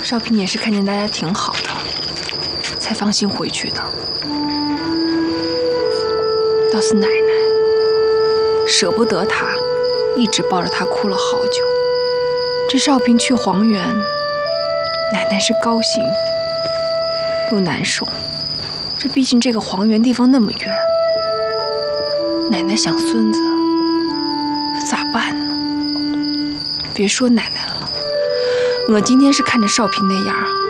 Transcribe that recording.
少平也是看见大家挺好的，才放心回去的。倒是奶奶舍不得他，一直抱着他哭了好久。这少平去黄原，奶奶是高兴又难受。这毕竟这个黄原地方那么远，奶奶想孙子咋办呢？别说奶奶了，我今天是看着少平那样，